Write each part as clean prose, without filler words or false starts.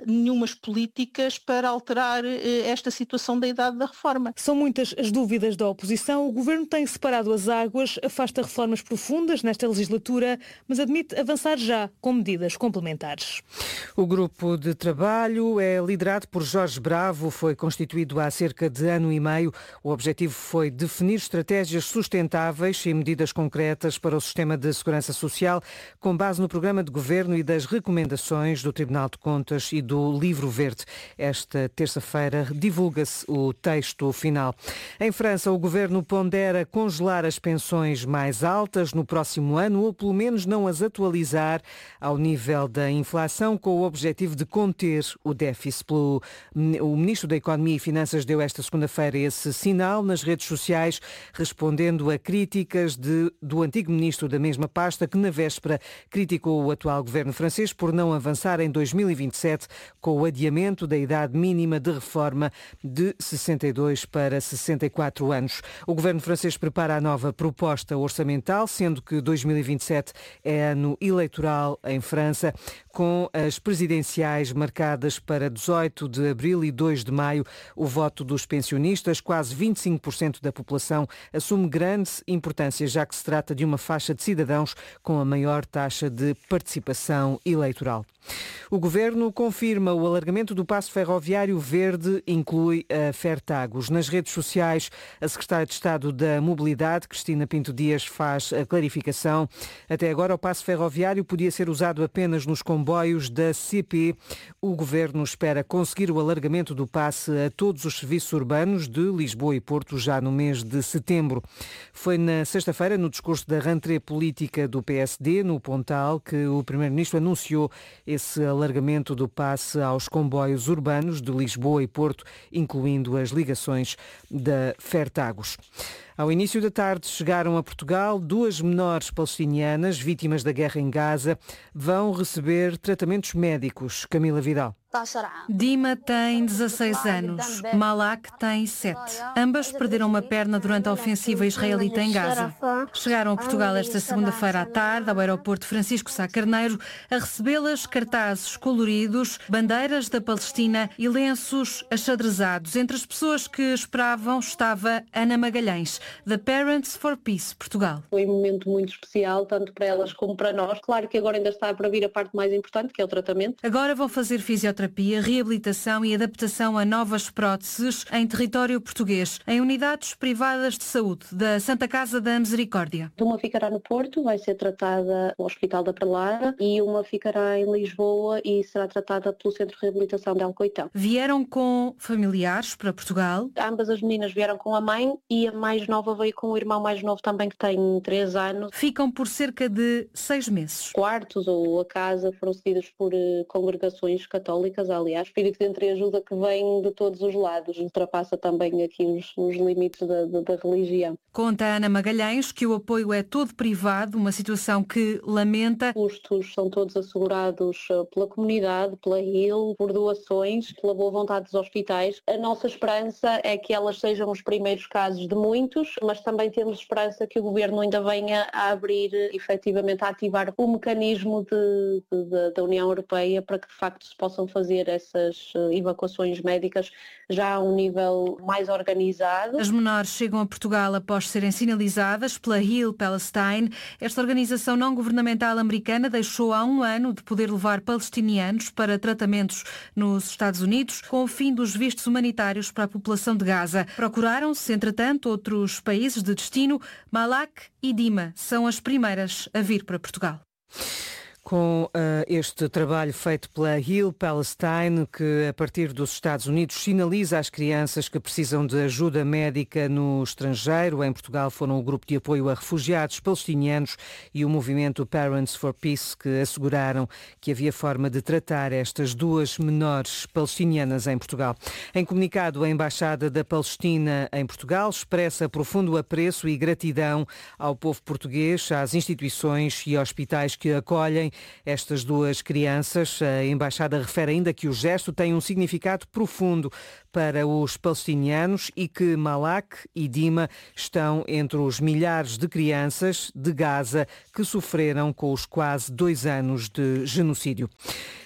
nenhumas políticas para alterar esta situação da idade da reforma. São muitas as dúvidas da oposição. O Governo tem separado as águas, afasta reformas profundas nesta legislatura, mas admite avançar já com medidas complementares. O grupo de trabalho é liderado por Jorge Bravo, foi constituído há cerca de ano e meio. O objetivo foi definir estratégias sustentáveis e medidas concretas para o sistema de segurança social, com base no programa de governo e das recomendações do Tribunal de Contas e do Livro Verde. Esta terça-feira divulga-se o texto final. Em França, o governo pondera congelar as pensões mais altas no próximo ano, ou pelo menos não as atualizar ao nível da inflação, com o objetivo de conter o déficit. O ministro da Economia e Finanças deu esta segunda-feira esse sinal nas redes sociais, respondendo a críticas do antigo ministro da mesma pasta, que na véspera criticou o atual governo francês por não avançar em 2027 com o adiamento da idade mínima de reforma de 62 para 64 anos. O governo francês prepara a nova proposta orçamental, sendo que 2027 é ano eleitoral em França, com as presidenciais marcadas para 18 de abril e 2 de maio. O voto dos pensionistas, quase 25% da população, assume grande importância, já que se trata de uma faixa de cidadãos com a maior taxa de participação eleitoral. O Governo confirma o alargamento do passo ferroviário verde, inclui a Fertagos. Nas redes sociais, a secretária de Estado da Mobilidade, Cristina Pinto Dias, faz a clarificação. Até agora, o passo ferroviário podia ser usado apenas nos comboios da CP. O Governo espera conseguir o alargamento do passe a todos os serviços urbanos de Lisboa e Porto já no mês de setembro. Foi na sexta-feira, no discurso da rentrée política do PSD, no Pontal, que o Primeiro-Ministro anunciou esse alargamento do passe aos comboios urbanos de Lisboa e Porto, incluindo as ligações da Fertagos. Ao início da tarde chegaram a Portugal 2 menores palestinianas vítimas da guerra em Gaza. Vão receber tratamentos médicos. Camila Vidal. Dima tem 16 anos, Malak tem 7. Ambas perderam uma perna durante a ofensiva israelita em Gaza. Chegaram a Portugal esta segunda-feira à tarde, ao aeroporto Francisco Sá Carneiro, a recebê-las cartazes coloridos, bandeiras da Palestina e lenços achadrezados. Entre as pessoas que esperavam estava Ana Magalhães, da Parents for Peace Portugal. Foi um momento muito especial, tanto para elas como para nós. Claro que agora ainda está para vir a parte mais importante, que é o tratamento. Agora vão fazer fisioterapia, reabilitação e adaptação a novas próteses em território português, em unidades privadas de saúde da Santa Casa da Misericórdia. Uma ficará no Porto, vai ser tratada no Hospital da Perlada, e uma ficará em Lisboa e será tratada pelo Centro de Reabilitação de Alcoitão. Vieram com familiares para Portugal? Ambas as meninas vieram com a mãe e a mais nova veio com o irmão mais novo também, que tem 3 anos. Ficam por cerca de 6 meses. Quartos ou a casa foram cedidos por congregações católicas, aliás, espírito de entreajuda que vem de todos os lados, ultrapassa também aqui os limites da religião. Conta Ana Magalhães que o apoio é todo privado, uma situação que lamenta. Os custos são todos assegurados pela comunidade, pela HIL, por doações, pela boa vontade dos hospitais. A nossa esperança é que elas sejam os primeiros casos de muitos, mas também temos esperança que o Governo ainda venha a abrir, efetivamente, a ativar o mecanismo da União Europeia para que de facto se possam fazer essas evacuações médicas já a um nível mais organizado. As menores chegam a Portugal após serem sinalizadas pela Heal Palestine. Esta organização não governamental americana deixou há um ano de poder levar palestinianos para tratamentos nos Estados Unidos com o fim dos vistos humanitários para a população de Gaza. Procuraram-se, entretanto, outros países de destino. Malak e Dima são as primeiras a vir para Portugal. Com este trabalho feito pela Heal Palestine, que a partir dos Estados Unidos sinaliza às crianças que precisam de ajuda médica no estrangeiro. Em Portugal foram o Grupo de Apoio a Refugiados Palestinianos e o movimento Parents for Peace que asseguraram que havia forma de tratar estas 2 menores palestinianas em Portugal. Em comunicado, a Embaixada da Palestina em Portugal expressa profundo apreço e gratidão ao povo português, às instituições e hospitais que acolhem estas 2 crianças. A Embaixada refere ainda que o gesto tem um significado profundo para os palestinianos e que Malak e Dima estão entre os milhares de crianças de Gaza que sofreram com os quase 2 anos de genocídio.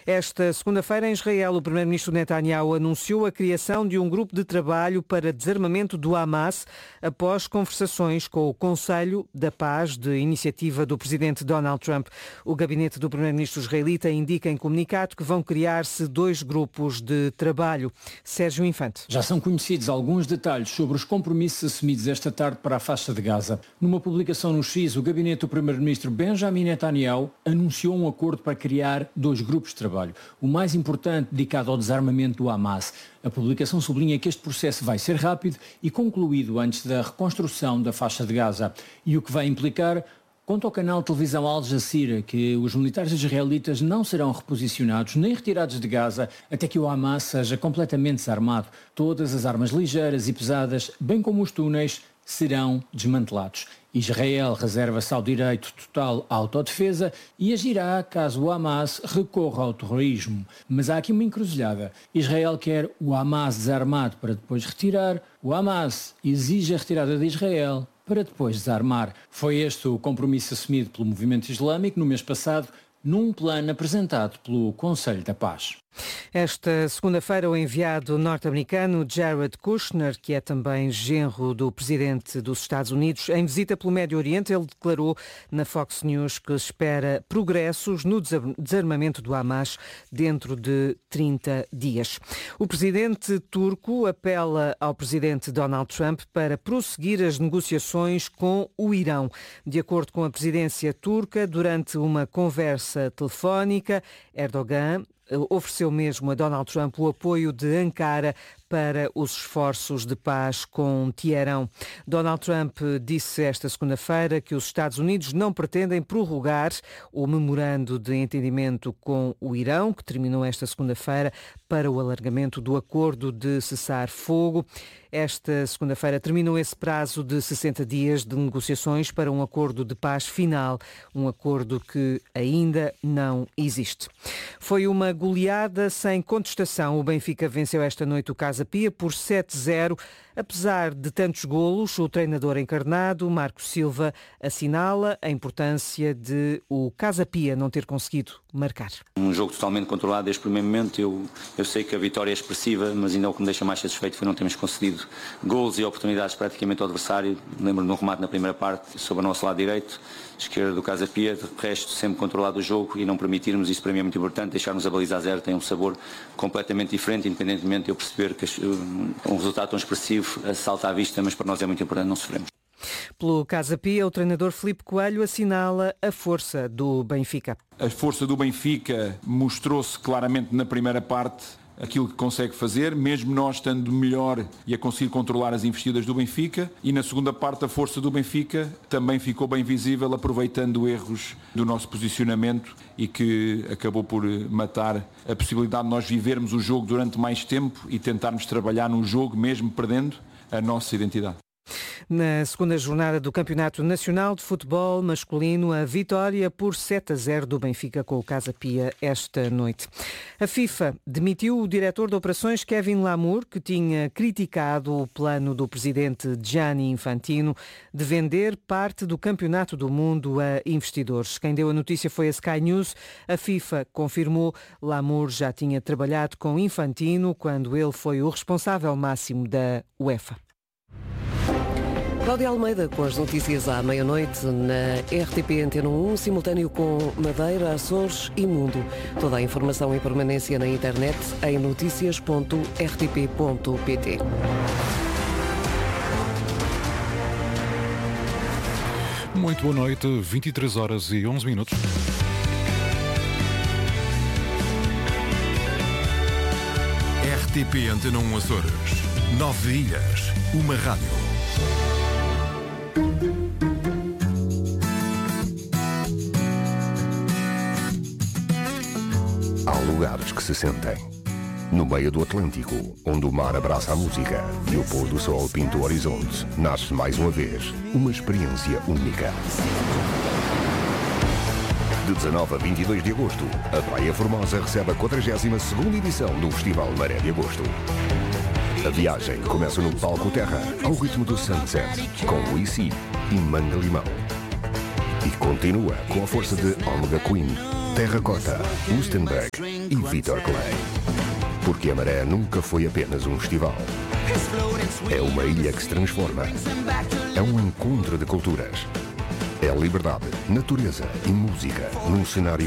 Esta segunda-feira, em Israel, o primeiro-ministro Netanyahu anunciou a criação de um grupo de trabalho para desarmamento do Hamas após conversações com o Conselho da Paz de iniciativa do presidente Donald Trump. O gabinete do primeiro-ministro israelita indica em comunicado que vão criar-se 2 grupos de trabalho. Sérgio Infante. Já são conhecidos alguns detalhes sobre os compromissos assumidos esta tarde para a faixa de Gaza. Numa publicação no X, o gabinete do primeiro-ministro Benjamin Netanyahu anunciou um acordo para criar 2 grupos de trabalho. O mais importante dedicado ao desarmamento do Hamas. A publicação sublinha que este processo vai ser rápido e concluído antes da reconstrução da faixa de Gaza. E o que vai implicar, conta ao canal de televisão Al Jazeera, que os militares israelitas não serão reposicionados nem retirados de Gaza até que o Hamas seja completamente desarmado. Todas as armas ligeiras e pesadas, bem como os túneis, serão desmantelados. Israel reserva-se ao direito total à autodefesa e agirá caso o Hamas recorra ao terrorismo. Mas há aqui uma encruzilhada. Israel quer o Hamas desarmado para depois retirar. O Hamas exige a retirada de Israel para depois desarmar. Foi este o compromisso assumido pelo movimento islâmico no mês passado, num plano apresentado pelo Conselho da Paz. Esta segunda-feira, o enviado norte-americano Jared Kushner, que é também genro do presidente dos Estados Unidos, em visita pelo Médio Oriente, ele declarou na Fox News que espera progressos no desarmamento do Hamas dentro de 30 dias. O presidente turco apela ao presidente Donald Trump para prosseguir as negociações com o Irão. De acordo com a presidência turca, durante uma conversa telefónica, Erdogan ofereceu mesmo a Donald Trump o apoio de Ankara para os esforços de paz com Teherão. Donald Trump disse esta segunda-feira que os Estados Unidos não pretendem prorrogar o memorando de entendimento com o Irão, que terminou esta segunda-feira, para o alargamento do acordo de cessar-fogo. Esta segunda-feira terminou esse prazo de 60 dias de negociações para um acordo de paz final, um acordo que ainda não existe. Foi uma goleada sem contestação. O Benfica venceu esta noite o Casa Pia por 7-0. Apesar de tantos golos, o treinador encarnado, Marco Silva, assinala a importância de o Casa Pia não ter conseguido marcar. Um jogo totalmente controlado desde o primeiro momento. Eu sei que a vitória é expressiva, mas ainda o que me deixa mais satisfeito foi não termos concedido golos e oportunidades praticamente ao adversário. Lembro-me de um remate na primeira parte, sobre o nosso lado direito, esquerda do Casa Pia, de resto sempre controlado o jogo e não permitirmos, isso para mim é muito importante, deixarmos a baliza a zero tem um sabor completamente diferente, independentemente de eu perceber que um resultado tão expressivo salta à vista, mas para nós é muito importante não sofrermos. Pelo Casa Pia, o treinador Filipe Coelho assinala a força do Benfica. A força do Benfica mostrou-se claramente na primeira parte, aquilo que consegue fazer, mesmo nós estando melhor e a conseguir controlar as investidas do Benfica, e na segunda parte a força do Benfica também ficou bem visível, aproveitando erros do nosso posicionamento e que acabou por matar a possibilidade de nós vivermos o jogo durante mais tempo e tentarmos trabalhar no jogo, mesmo perdendo, a nossa identidade. Na segunda jornada do Campeonato Nacional de Futebol Masculino, a vitória por 7-0 do Benfica com o Casa Pia esta noite. A FIFA demitiu o diretor de operações Kevin Lamour, que tinha criticado o plano do presidente Gianni Infantino de vender parte do Campeonato do Mundo a investidores. Quem deu a notícia foi a Sky News. A FIFA confirmou Lamour já tinha trabalhado com Infantino quando ele foi o responsável máximo da UEFA. Cláudia Almeida com as notícias à meia-noite na RTP Antena 1, simultâneo com Madeira, Açores e Mundo. Toda a informação em permanência na internet em noticias.rtp.pt. Muito boa noite, 23 horas e 11 minutos. RTP Antena 1 Açores. 9 ilhas, uma rádio. Há lugares que se sentem. No meio do Atlântico, onde o mar abraça a música e o pôr do sol pinta o horizonte, nasce mais uma vez uma experiência única. De 19 a 22 de agosto, a Praia Formosa recebe a 42ª edição do Festival Maré de Agosto. A viagem começa no Palco Terra, ao ritmo do Sunset, com Luisi e Manga Limão. E continua com a força de Omega Queen, Terracota, Wustenberg e Vitor Clay. Porque a Maré nunca foi apenas um festival. É uma ilha que se transforma. É um encontro de culturas. É liberdade, natureza e música num cenário